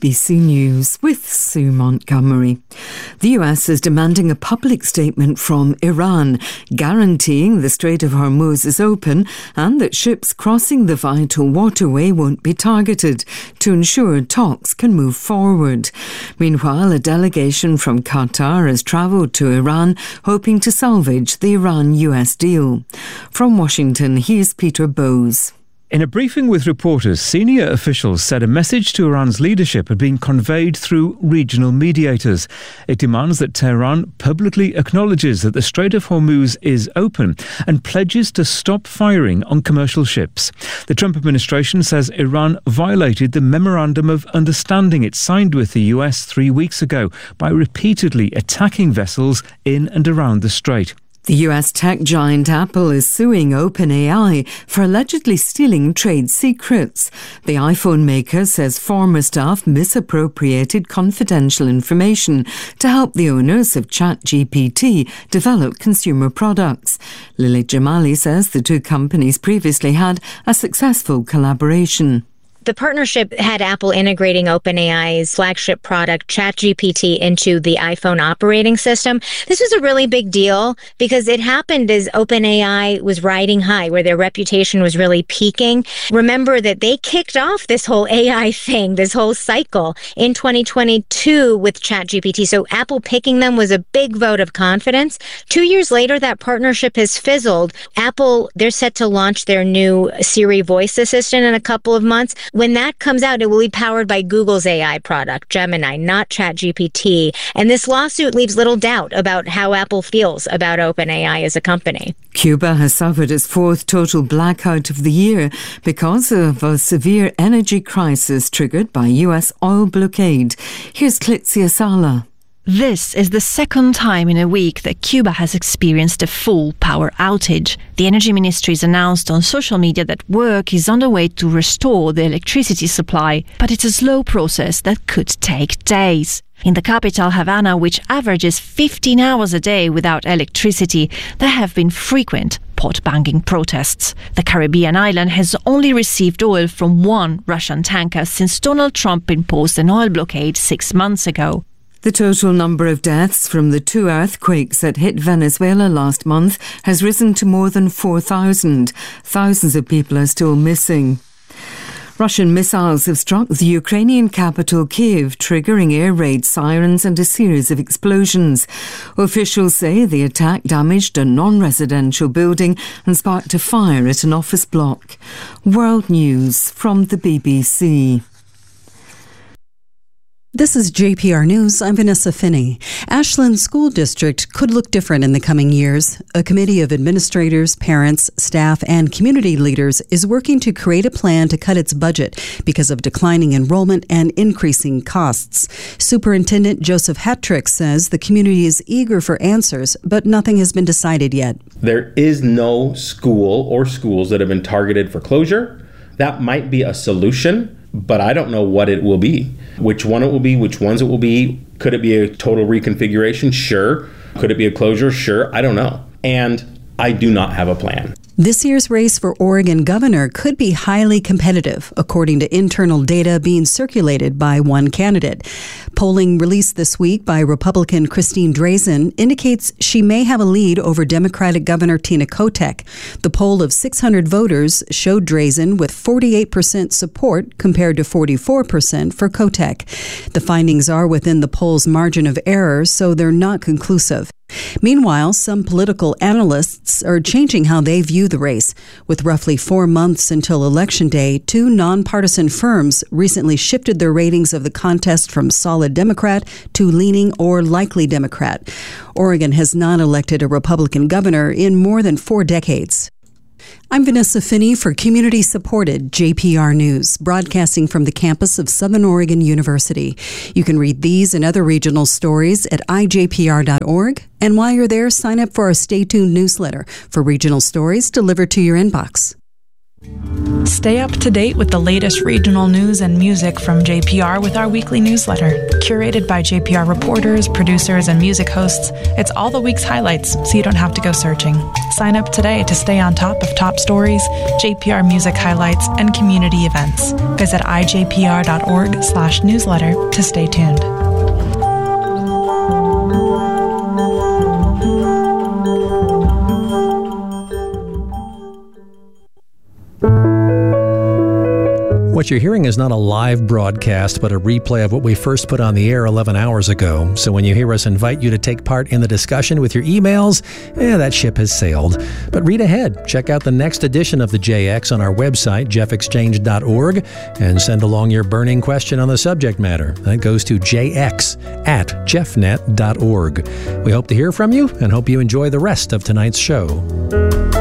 BBC News with Sue Montgomery. The US is demanding a public statement from Iran, guaranteeing the Strait of Hormuz is open and that ships crossing the vital waterway won't be targeted to ensure talks can move forward. Meanwhile, a delegation from Qatar has travelled to Iran, hoping to salvage the Iran-US deal. From Washington, here's Peter Bowes. In a briefing with reporters, senior officials said a message to Iran's leadership had been conveyed through regional mediators. It demands that Tehran publicly acknowledges that the Strait of Hormuz is open and pledges to stop firing on commercial ships. The Trump administration says Iran violated the Memorandum of Understanding it signed with the US 3 weeks ago by repeatedly attacking vessels in and around the strait. The US tech giant Apple is suing OpenAI for allegedly stealing trade secrets. The iPhone maker says former staff misappropriated confidential information to help the owners of ChatGPT develop consumer products. Lily Jamali says the two companies previously had a successful collaboration. The partnership had Apple integrating OpenAI's flagship product, ChatGPT, into the iPhone operating system. This was a really big deal because it happened as OpenAI was riding high, where their reputation was really peaking. Remember that they kicked off this whole AI thing, this whole cycle in 2022 with ChatGPT. So Apple picking them was a big vote of confidence. 2 years later, that partnership has fizzled. Apple, they're set to launch their new Siri voice assistant in a couple of months. When that comes out, it will be powered by Google's AI product, Gemini, not ChatGPT. And this lawsuit leaves little doubt about how Apple feels about OpenAI as a company. Cuba has suffered its fourth total blackout of the year because of a severe energy crisis triggered by US oil blockade. Here's Clitzia Sala. This is the second time in a week that Cuba has experienced a full power outage. The Energy Ministry has announced on social media that work is underway to restore the electricity supply, but it's a slow process that could take days. In the capital, Havana, which averages 15 hours a day without electricity, there have been frequent pot-banging protests. The Caribbean island has only received oil from one Russian tanker since Donald Trump imposed an oil blockade 6 months ago. The total number of deaths from the two earthquakes that hit Venezuela last month has risen to more than 4,000. Thousands of people are still missing. Russian missiles have struck the Ukrainian capital Kyiv, triggering air raid sirens and a series of explosions. Officials say the attack damaged a non-residential building and sparked a fire at an office block. World News from the BBC. This is JPR News. I'm Vanessa Finney. Ashland School District could look different in the coming years. A committee of administrators, parents, staff, and community leaders is working to create a plan to cut its budget because of declining enrollment and increasing costs. Superintendent Joseph Hattrick says the community is eager for answers, but nothing has been decided yet. There is no school or schools that have been targeted for closure. That might be a solution, but I don't know what it will be. Which one it will be, which ones it will be. Could it be a total reconfiguration? Sure. Could it be a closure? Sure. I don't know. And I do not have a plan. This year's race for Oregon governor could be highly competitive, according to internal data being circulated by one candidate. Polling released this week by Republican Christine Drazan indicates she may have a lead over Democratic Governor Tina Kotek. The poll of 600 voters showed Drazan with 48% support compared to 44% for Kotek. The findings are within the poll's margin of error, so they're not conclusive. Meanwhile, some political analysts are changing how they view the race. With roughly 4 months until Election Day, two nonpartisan firms recently shifted their ratings of the contest from solid Democrat to leaning or likely Democrat. Oregon has not elected a Republican governor in more than 4 decades. I'm Vanessa Finney for community-supported JPR News, broadcasting from the campus of Southern Oregon University. You can read these and other regional stories at ijpr.org. And while you're there, sign up for our Stay Tuned newsletter for regional stories delivered to your inbox. Stay up to date with the latest regional news and music from JPR with our weekly newsletter. Curated by JPR reporters, producers, and music hosts, it's all the week's highlights, so you don't have to go searching. Sign up today to stay on top of top stories, JPR music highlights, and community events. Visit ijpr.org/newsletter to stay tuned. What you're hearing is not a live broadcast, but a replay of what we first put on the air 11 hours ago. So when you hear us invite you to take part in the discussion with your emails, that ship has sailed. But read ahead. Check out the next edition of the JX on our website, jeffexchange.org, and send along your burning question on the subject matter. That goes to jx@jeffnet.org. We hope to hear from you and hope you enjoy the rest of tonight's show.